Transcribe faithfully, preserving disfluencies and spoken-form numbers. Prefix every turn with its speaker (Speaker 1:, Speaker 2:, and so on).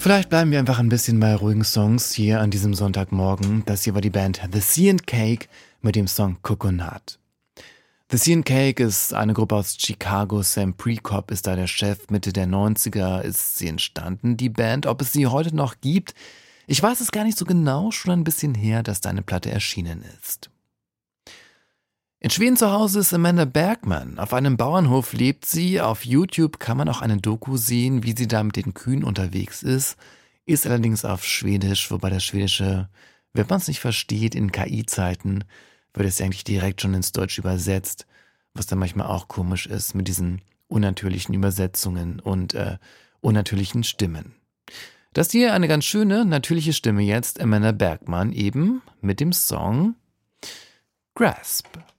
Speaker 1: Vielleicht bleiben wir einfach ein bisschen bei ruhigen Songs hier an diesem Sonntagmorgen. Das hier war die Band The Sea and Cake mit dem Song Coconut. The Sea and Cake ist eine Gruppe aus Chicago. Sam Prekop ist da der Chef. Mitte der neunziger ist sie entstanden, die Band. Ob es sie heute noch gibt, ich weiß es gar nicht so genau. Schon ein bisschen her, dass da eine Platte erschienen ist. In Schweden zu Hause ist Amanda Bergman. Auf einem Bauernhof lebt sie. Auf YouTube kann man auch eine Doku sehen, wie sie da mit den Kühen unterwegs ist. Ist allerdings auf Schwedisch, wobei das Schwedische, wenn man es nicht versteht, in K I-Zeiten, wird es eigentlich direkt schon ins Deutsch übersetzt, was dann manchmal auch komisch ist mit diesen unnatürlichen Übersetzungen und äh, unnatürlichen Stimmen. Das hier eine ganz schöne, natürliche Stimme jetzt, Amanda Bergman eben mit dem Song Grasp.